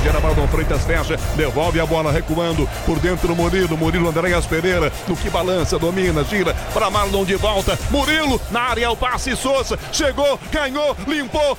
Vieira, Marlon Freitas fecha, devolve a bola recuando por dentro do Murilo Andréas Pereira, no que balança, domina, gira para Marlon de volta, Murilo na área, o passe, Souza chegou, ganhou, limpou,